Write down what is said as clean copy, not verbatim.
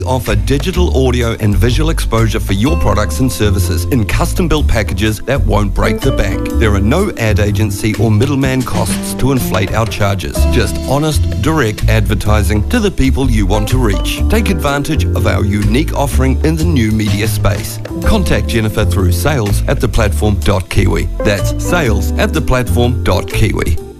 Offer digital audio and visual exposure for your products and services in custom-built packages that won't break the bank. There are no ad agency or middleman costs to inflate our charges. Just honest, direct advertising to the people you want to reach. Take advantage of our unique offering in the new media space. Contact Jennifer through sales@theplatform.kiwi. That's sales@theplatform.kiwi.